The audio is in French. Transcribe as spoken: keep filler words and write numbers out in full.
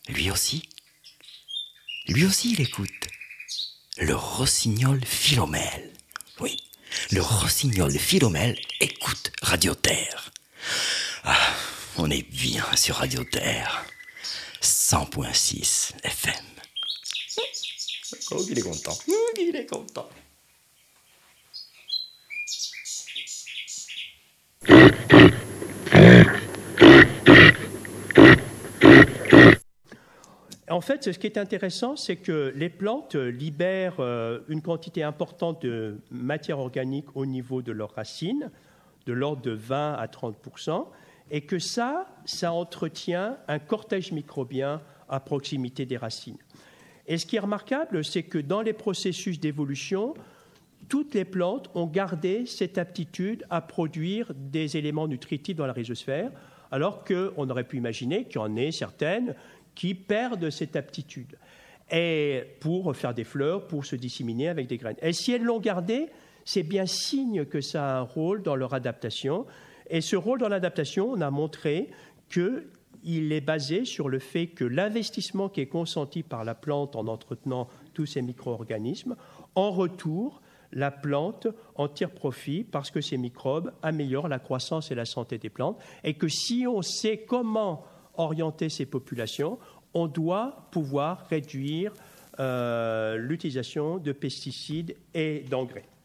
Lui aussi, lui aussi il écoute. Le rossignol Philomèle. Oui, le rossignol Philomèle écoute Radio Terre. Ah, on est bien sur Radio Terre. cent point six F M. Oh, il est content. Oh, il est content. En fait, ce qui est intéressant, c'est que les plantes libèrent une quantité importante de matière organique au niveau de leurs racines, de l'ordre de vingt à trente pour cent, et que ça, ça entretient un cortège microbien à proximité des racines. Et ce qui est remarquable, c'est que dans les processus d'évolution, toutes les plantes ont gardé cette aptitude à produire des éléments nutritifs dans la rhizosphère, alors qu'on aurait pu imaginer qu'il y en ait certaines qui perdent cette aptitude et pour faire des fleurs, pour se disséminer avec des graines. Et si elles l'ont gardé, c'est bien signe que ça a un rôle dans leur adaptation. Et ce rôle dans l'adaptation, on a montré qu'il est basé sur le fait que l'investissement qui est consenti par la plante en entretenant tous ces micro-organismes, en retour, la plante en tire profit parce que ces microbes améliorent la croissance et la santé des plantes et que si on sait comment orienter ces populations, on doit pouvoir réduire euh, l'utilisation de pesticides et d'engrais.